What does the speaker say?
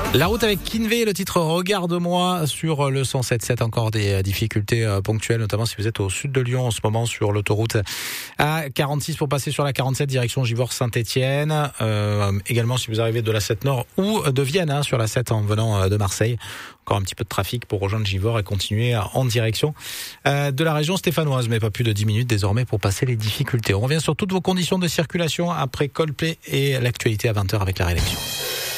La route avec Kinvé, le titre Regarde-moi sur le 107.7. Encore des difficultés ponctuelles, notamment si vous êtes au sud de Lyon en ce moment sur l'autoroute A46 pour passer sur la 47 direction Givors-Saint-Étienne. Également si vous arrivez de la 7 Nord ou de Vienne sur la 7 en venant de Marseille. Encore un petit peu de trafic pour rejoindre Givors et continuer en direction de la région stéphanoise. Mais pas plus de 10 minutes désormais pour passer les difficultés. On revient sur toutes vos conditions de circulation après Coldplay et l'actualité à 20h avec la rédaction.